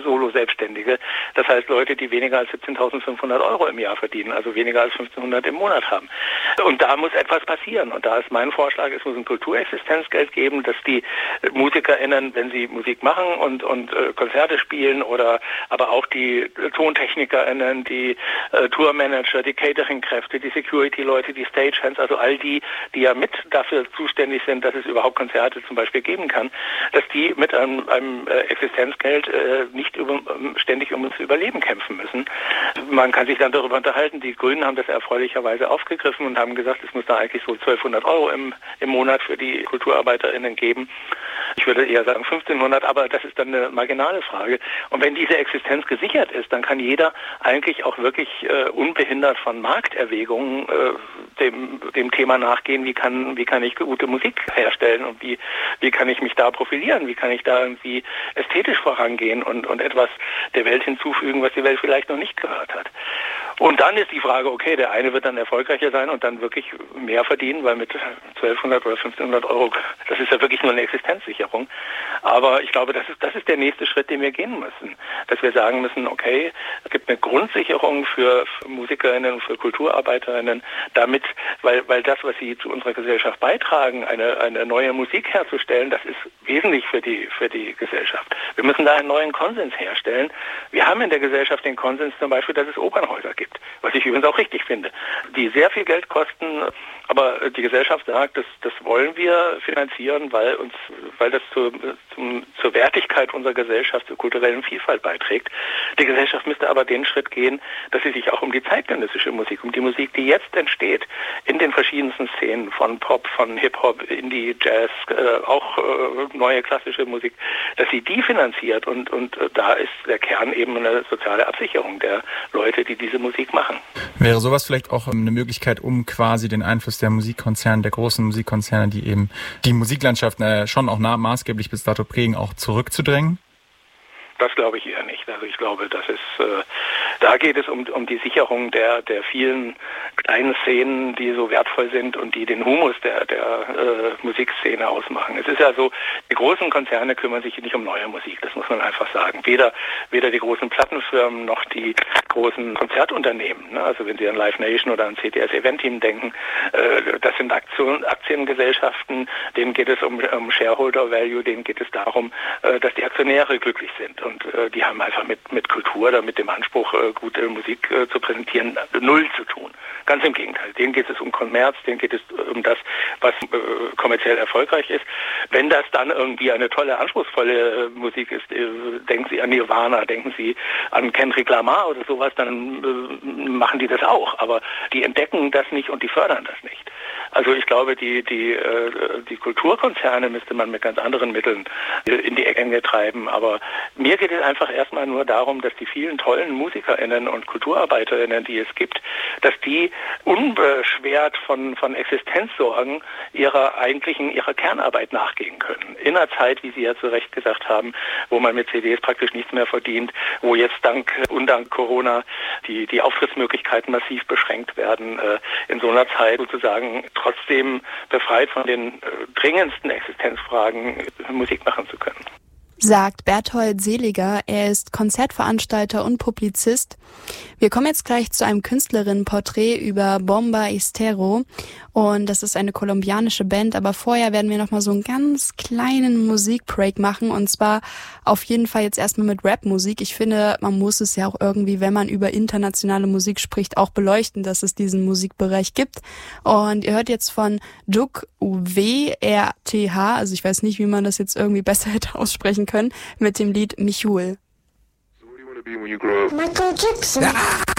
Solo-Selbstständige. Das heißt Leute, die weniger als 17.500 € im Jahr verdienen, also weniger als 1.500 im Monat haben. Und da muss etwas passieren. Und da ist mein Vorschlag, es muss ein Kulturexistenzgeld geben, dass die MusikerInnen, wenn sie Musik machen und Konzerte spielen oder aber auch die TontechnikerInnen, die Tourmanager, die Cateringkräfte, die Security-Leute, die Stagehands, also all die ja mit dafür zuständig sind, dass es überhaupt Konzerte zum Beispiel geben kann, dass die mit einem Existenzgeld nicht ständig um das Überleben kämpfen müssen. Man kann sich dann darüber unterhalten. Die Grünen haben das erfreulicherweise aufgegriffen und haben gesagt, es muss da eigentlich so 1.200 € im Monat für die KulturarbeiterInnen geben. Ich würde eher sagen 1.500, aber das ist dann eine marginale Frage. Und wenn diese Existenz gesichert ist, dann kann jeder eigentlich auch wirklich unbehindert von Markterwägungen dem Thema nachgehen, wie kann ich gute Musik herstellen und wie kann ich mich da profilieren, wie kann ich da irgendwie ästhetisch vorangehen und etwas der Welt hinzufügen, was die Welt vielleicht noch nicht gehört hat. Und dann ist die Frage, okay, der eine wird dann erfolgreicher sein und dann wirklich mehr verdienen, weil mit 1.200 oder 1.500 €, das ist ja wirklich nur eine Existenzsicherung. Aber ich glaube, das ist der nächste Schritt, den wir gehen müssen. Dass wir sagen müssen, okay, es gibt eine Grundsicherung für MusikerInnen und für KulturarbeiterInnen, damit, weil das, was sie zu unserer Gesellschaft beitragen, eine neue Musik herzustellen, das ist wesentlich für die Gesellschaft. Wir müssen da einen neuen Konsens herstellen. Wir haben in der Gesellschaft den Konsens zum Beispiel, dass es Opernhäuser gibt, was ich übrigens auch richtig finde, die sehr viel Geld kosten, aber die Gesellschaft sagt, das wollen wir finanzieren, weil das zur Wertigkeit unserer Gesellschaft, zur kulturellen Vielfalt beiträgt. Die Gesellschaft müsste aber den Schritt gehen, dass sie sich auch um die zeitgenössische Musik, um die Musik, die jetzt entsteht, in den verschiedensten Szenen, von Pop, von Hip-Hop, Indie, Jazz, auch neue klassische Musik, dass sie die finanziert und da ist der Kern eben eine soziale Absicherung der Leute, die diese Musik machen. Wäre sowas vielleicht auch eine Möglichkeit, um quasi den Einfluss der Musikkonzerne, der großen Musikkonzerne, die eben die Musiklandschaft schon auch maßgeblich bis dato prägen, auch zurückzudrängen? Das glaube ich eher nicht. Also ich glaube, da geht es um die Sicherung der vielen kleinen Szenen, die so wertvoll sind und die den Humus der Musikszene ausmachen. Es ist ja so, die großen Konzerne kümmern sich nicht um neue Musik, das muss man einfach sagen. Weder die großen Plattenfirmen noch die großen Konzertunternehmen. Ne? Also wenn Sie an Live Nation oder an CTS Event Team denken, das sind Aktiengesellschaften, denen geht es um Shareholder Value, denen geht es darum, dass die Aktionäre glücklich sind. Und die haben einfach mit Kultur oder mit dem Anspruch, gute Musik zu präsentieren, null zu tun. Ganz im Gegenteil. Denen geht es um Kommerz, denen geht es um das, was kommerziell erfolgreich ist. Wenn das dann irgendwie eine tolle, anspruchsvolle Musik ist, denken Sie an Nirvana, denken Sie an Kendrick Lamar oder sowas, dann machen die das auch. Aber die entdecken das nicht und die fördern das nicht. Also ich glaube, die Kulturkonzerne müsste man mit ganz anderen Mitteln in die Enge treiben. Aber mir geht es einfach erstmal nur darum, dass die vielen tollen MusikerInnen und KulturarbeiterInnen, die es gibt, dass die unbeschwert von Existenzsorgen ihrer Kernarbeit nachgehen können. In einer Zeit, wie Sie ja zu Recht gesagt haben, wo man mit CDs praktisch nichts mehr verdient, wo jetzt dank Corona die Auftrittsmöglichkeiten massiv beschränkt werden, in so einer Zeit sozusagen trotzdem befreit von den dringendsten Existenzfragen Musik machen zu können. Sagt Berthold Seliger. Er ist Konzertveranstalter und Publizist. Wir kommen jetzt gleich zu einem Künstlerinnenporträt über Bomba Estero. Und das ist eine kolumbianische Band. Aber vorher werden wir nochmal so einen ganz kleinen Musikbreak machen. Und zwar auf jeden Fall jetzt erstmal mit Rapmusik. Ich finde, man muss es ja auch irgendwie, wenn man über internationale Musik spricht, auch beleuchten, dass es diesen Musikbereich gibt. Und ihr hört jetzt von Juk WRTH, also ich weiß nicht, wie man das jetzt irgendwie besser hätte aussprechen können, mit dem Lied Michul. Michael Jackson.